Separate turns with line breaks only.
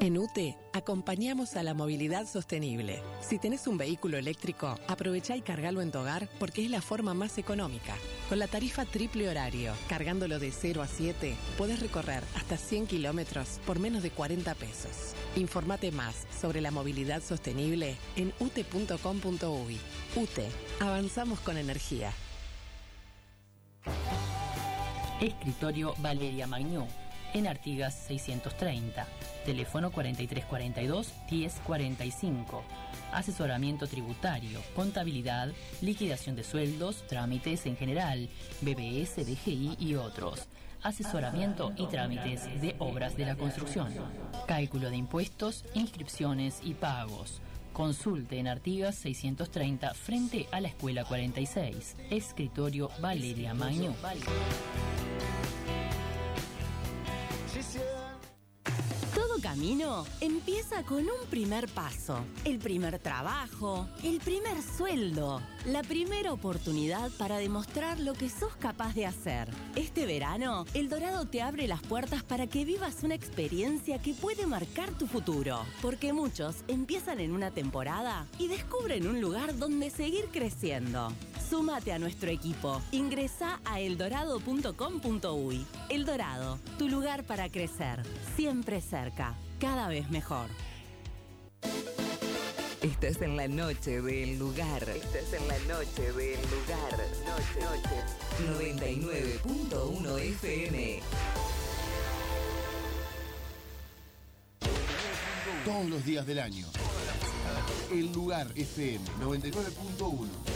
En UTE, acompañamos a la movilidad sostenible. Si tenés un vehículo eléctrico, aprovechá y cargalo en tu hogar porque es la forma más económica. Con la tarifa triple horario, cargándolo de 0 a 7, podés recorrer hasta 100 kilómetros por menos de 40 pesos. Informate más sobre la movilidad sostenible en ute.com.uy. UTE, avanzamos con energía.
Escritorio Valeria Magnú, en Artigas 630. Teléfono 4342-1045. Asesoramiento tributario, contabilidad, liquidación de sueldos, trámites en general, BBS, DGI y otros. Asesoramiento y trámites de obras de la construcción. Cálculo de impuestos, inscripciones y pagos. Consulte en Artigas 630 frente a la Escuela 46. Escritorio Valeria Magnú.
Todo camino empieza con un primer paso, el primer trabajo, el primer sueldo, la primera oportunidad para demostrar lo que sos capaz de hacer. Este verano, El Dorado te abre las puertas para que vivas una experiencia que puede marcar tu futuro, porque muchos empiezan en una temporada y descubren un lugar donde seguir creciendo. Súmate a nuestro equipo. Ingresá a eldorado.com.uy. El Dorado, tu lugar para crecer. Siempre cerca, cada vez mejor.
Estás en la noche del lugar. Estás en la noche del lugar. Noche. 99.1 FM.
Todos los días del año. El lugar FM 99.1.